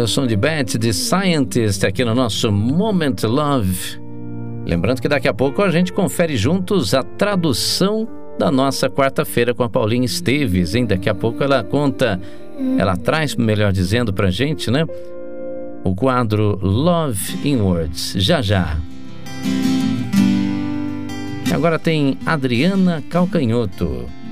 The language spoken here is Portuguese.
o som de Beth, de Scientist, aqui no nosso Moment Love. Lembrando que daqui a pouco a gente confere juntos a tradução da nossa quarta-feira com a Paulinha Esteves, hein? Daqui a pouco ela traz, melhor dizendo, pra gente, né? O quadro Love in Words, já já. Agora tem Adriana Calcanhoto.